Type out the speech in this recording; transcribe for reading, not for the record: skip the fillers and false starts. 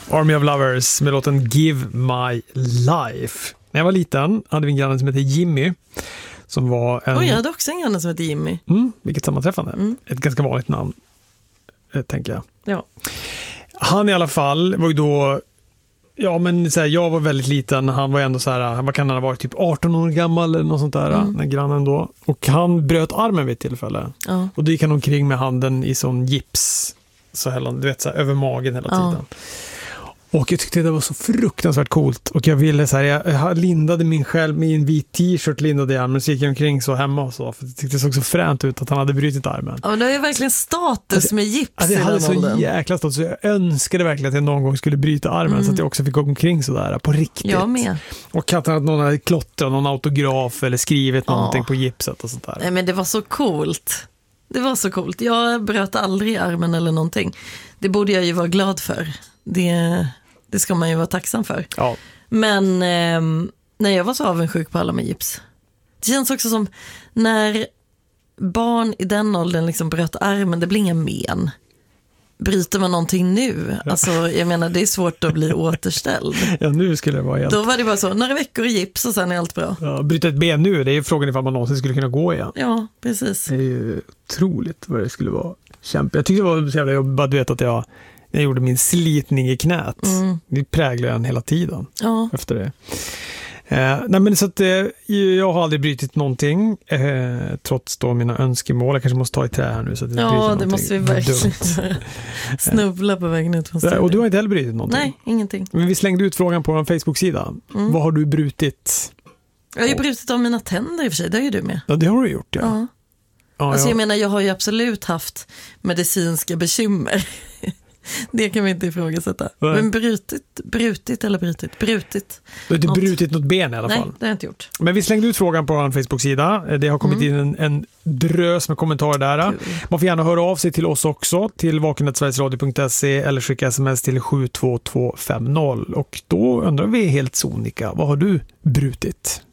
Army of Lovers med låten Give My Life. När jag var liten hade vi en granne som hette Jimmy. Som var en... jag hade också en granne som hette Jimmy. Vilket sammanträffande. Ett ganska vanligt namn, tänker jag. Ja. Han i alla fall var ju då... Ja, men så här, jag var väldigt liten. Han var ändå så här, vad kan han ha varit, typ 18 år gammal eller något sånt där, den grannen då. Och han bröt armen vid ett tillfälle. Ja. Och då gick han omkring med handen i sån gips. Så här, du vet, så här, över magen hela tiden. Och jag tyckte det var så fruktansvärt coolt. Och jag ville så här, jag lindade min själv med en vit t-shirt, lindade i armen, så gick jag omkring så hemma och så. För jag tyckte det såg så fränt ut att han hade brutit armen. Ja, men det är ju verkligen status med gips. Alltså, jag hade så jäkla status, så jag önskade verkligen att jag någon gång skulle bryta armen så att jag också fick gå omkring sådär på riktigt. Jag med. Och att någon hade klottrat någon autograf eller skrivit någonting på gipset och sånt där. Nej, men det var så coolt. Det var så coolt. Jag bröt aldrig armen eller någonting. Det borde jag ju vara glad för. Det ska man ju vara tacksam för. Ja. Men när jag var så avundsjuk på alla med gips. Det känns också som när barn i den åldern liksom bröt armen, det blir inga men. Bryter man någonting nu? Alltså, jag menar, det är svårt att bli återställd. Ja, nu skulle det vara helt... Då var det bara så, några veckor i gips och sen är allt bra. Ja, bryta ett ben nu, det är ju frågan ifall man någonsin skulle kunna gå igen. Ja, precis. Det är ju otroligt vad det skulle vara. Jag tyckte det var så jävla jobbigt att veta att jag gjorde min slitning i knät. Det präglade den hela tiden efter det. Nej, men så att, jag har aldrig brytit någonting trots då mina önskemål. Jag kanske måste ta i trä här nu så att det måste vi verkligen snubbla på vägen ut från studion. Och du har inte heller brutit någonting? Nej, ingenting. Men vi slängde ut frågan på vår Facebook-sida. Vad har du brutit? Jag har ju brutit av mina tänder i och för sig, det är ju du med. Ja, det har du gjort, ja. Alltså jag menar, jag har ju absolut haft medicinska bekymmer. Det kan vi inte ifrågasätta. Nej. Men brutit. Du har inte brutit något ben i alla fall? Nej, det har jag inte gjort. Men vi slängde ut frågan på vår Facebook-sida. Det har kommit in en drös med kommentarer där. Kul. Man får gärna höra av sig till oss också, till vaken@sverigesradio.se eller skicka sms till 72250. Och då undrar vi helt sonika, vad har du brutit?